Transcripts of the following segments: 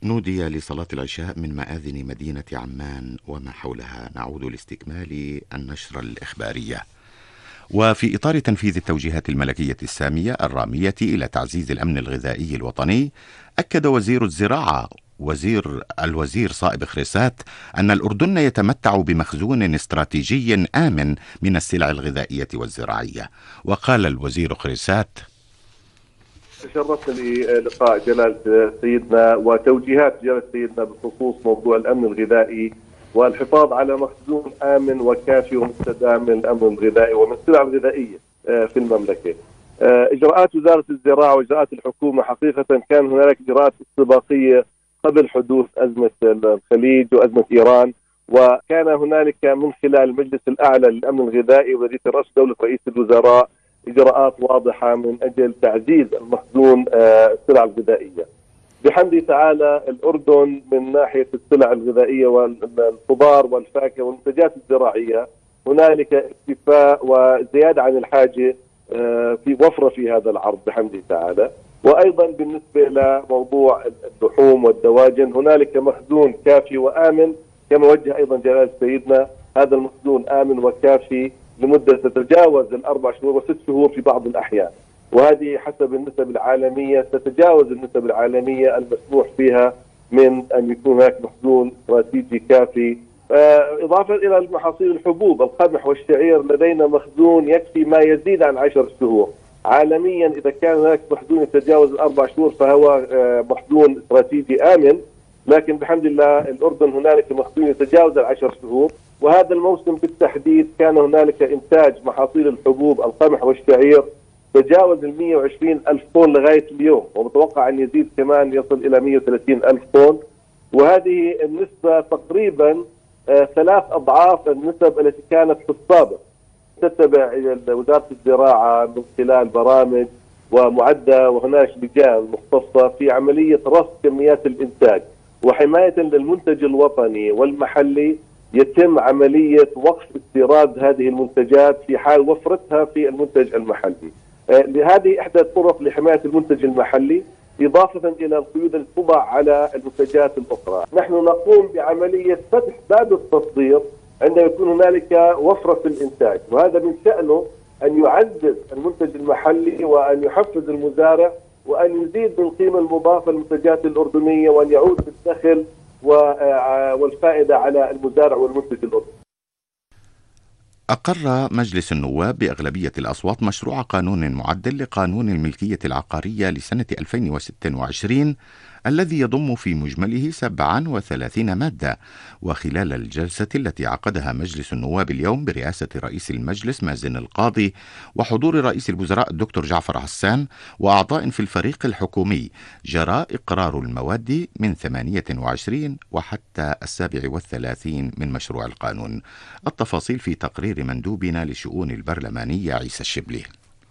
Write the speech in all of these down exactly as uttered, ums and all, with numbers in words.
نودي لصلاة العشاء من مآذن مدينة عمان وما حولها. نعود لاستكمال النشرة الإخبارية. وفي إطار تنفيذ التوجيهات الملكية السامية الرامية إلى تعزيز الأمن الغذائي الوطني، أكد وزير الزراعة وزير الوزير صائب خريسات أن الأردن يتمتع بمخزون استراتيجي آمن من السلع الغذائية والزراعية. وقال الوزير خريسات: تشرفت للقاء جلالة سيدنا وتوجيهات جلالة سيدنا بخصوص موضوع الأمن الغذائي والحفاظ على مخزون آمن وكافي ومستدام من الأمن الغذائي ومن السلع الغذائية في المملكة. إجراءات وزارة الزراعة وإجراءات الحكومة حقيقة كان هناك إجراءات استباقية قبل حدوث أزمة الخليج وأزمة إيران، وكان هنالك من خلال المجلس الأعلى للأمن الغذائي وذي رأس دولة رئيس الوزراء إجراءات واضحة من أجل تعزيز المخزون السلع الغذائية. بحمد تعالى الأردن من ناحية السلع الغذائية والخضار والفاكهة والمنتجات الزراعية هنالك اكتفاء وزيادة عن الحاجة، في وفرة في هذا العرض بحمد تعالى. وأيضا بالنسبة لموضوع اللحوم والدواجن هنالك مخزون كافي وآمن، كما وجه أيضا جلالة سيدنا هذا المخزون آمن وكافي لمدة تتجاوز الأربع شهور وست شهور في بعض الأحيان، وهذه حسب النسب العالمية تتجاوز النسب العالمية المسموح فيها من أن يكون هناك مخزون استراتيجي كافي. إضافة إلى المحاصيل الحبوب القمح والشعير لدينا مخزون يكفي ما يزيد عن عشر شهور عالميا. إذا كان هناك مخزون يتجاوز الأربع شهور فهو مخزون استراتيجي آمن، لكن بحمد الله الأردن هنالك مخزون يتجاوز العشر شهور. وهذا الموسم بالتحديد كان هنالك إنتاج محاصيل الحبوب القمح والشعير تجاوز ال مئة وعشرين ألف طن لغاية اليوم، ومتوقع أن يزيد كمان يصل إلى مئة وثلاثين ألف طن، وهذه النسبة تقريبا آه ثلاث أضعاف النسب التي كانت في السابق. تتبع وزارة الزراعة من خلال برامج ومعدة وهناك لجان مختصة في عملية رصد كميات الإنتاج وحماية للمنتج الوطني والمحلي. يتم عملية وقف استيراد هذه المنتجات في حال وفرتها في المنتج المحلي. هذه إحدى الطرق لحماية المنتج المحلي، إضافة إلى القيود التي توضع على المنتجات الأخرى. نحن نقوم بعملية فتح باب التصدير عندما يكون هنالك وفرة في الإنتاج، وهذا من شأنه أن يعزز المنتج المحلي وأن يحفز المزارع وأن يزيد من القيمة المضافة للمنتجات الأردنية وأن يعود بالدخل والفائدة على المزارع والمنتج الأردني. أقر مجلس النواب بأغلبية الأصوات مشروع قانون معدل لقانون الملكية العقارية لسنة ألفين وستة وعشرين الذي يضم في مجمله سبعة وثلاثين مادة. وخلال الجلسة التي عقدها مجلس النواب اليوم برئاسة رئيس المجلس مازن القاضي وحضور رئيس الوزراء الدكتور جعفر حسان وأعضاء في الفريق الحكومي، جرى إقرار المواد من ثمانية وعشرين وحتى السابع والثلاثين من مشروع القانون. التفاصيل في تقرير مندوبنا لشؤون البرلمانية عيسى الشبلي.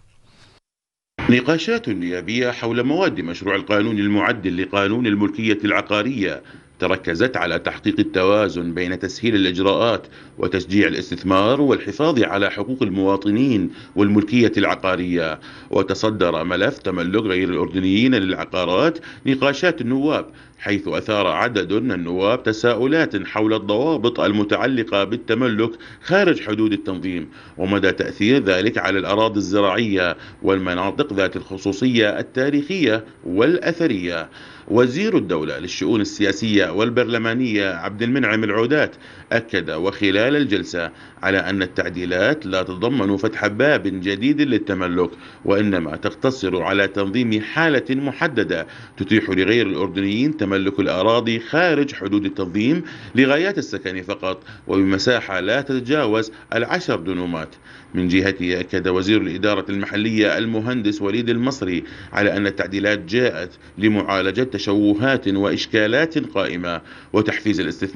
نقاشات نيابية حول مواد مشروع القانون المعدل لقانون الملكية العقارية تركزت على تحقيق التوازن بين تسهيل الإجراءات وتشجيع الاستثمار والحفاظ على حقوق المواطنين والملكية العقارية. وتصدر ملف تملك غير الأردنيين للعقارات نقاشات النواب، حيث أثار عدد من النواب تساؤلات حول الضوابط المتعلقة بالتملك خارج حدود التنظيم ومدى تأثير ذلك على الأراضي الزراعية والمناطق ذات الخصوصية التاريخية والأثرية. وزير الدولة للشؤون السياسية والبرلمانية عبد المنعم العودات أكد وخلال الجلسة على أن التعديلات لا تتضمن فتح باب جديد للتملك، وإنما تقتصر على تنظيم حالة محددة تتيح لغير الأردنيين تملك الأراضي خارج حدود التنظيم لغايات السكن فقط وبمساحة لا تتجاوز العشر دنومات. من جهته أكد وزير الإدارة المحلية المهندس وليد المصري على أن التعديلات جاءت لمعالجة تشوهات وإشكالات قائمة وتحفيز الاستثمار